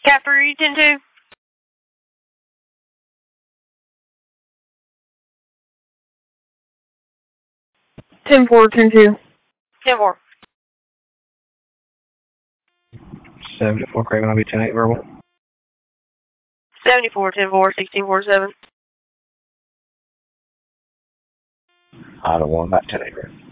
Capri 10-2. 10-4, 10-2. 10-4. 74 Craven, I'll be 10-8 verbal. 74, 10-4, 16-4-7. Item 1, about 10-8 verbal.